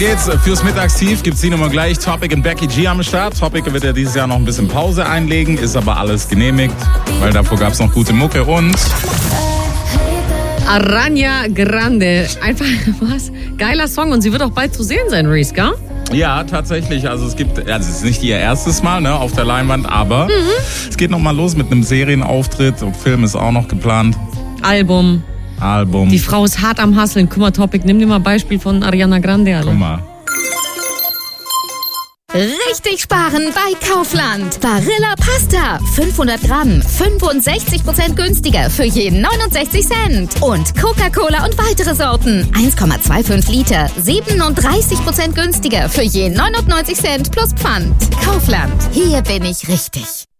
Jetzt fürs Mittagstief gibt's die Nummer gleich. Topic und Becky G am Start. Topic wird ja dieses Jahr noch ein bisschen Pause einlegen, ist aber alles genehmigt, weil davor gab's noch gute Mucke und Ariana Grande. Einfach, was? Geiler Song und sie wird auch bald zu sehen sein, Reese, gell? ja, tatsächlich. Also es ist nicht ihr erstes Mal auf der Leinwand, aber es geht nochmal los mit einem Serienauftritt. Und Film ist auch noch geplant. Album. Die Frau ist hart am Hustlen. Guck mal, Topic, nimm dir mal Beispiel von Ariana Grande. Alter. Guck mal. Richtig sparen bei Kaufland. Barilla Pasta. 500 Gramm. 65% günstiger für jeden 69 Cent. Und Coca-Cola und weitere Sorten. 1,25 Liter. 37% günstiger für jeden 99 Cent plus Pfand. Kaufland. Hier bin ich richtig.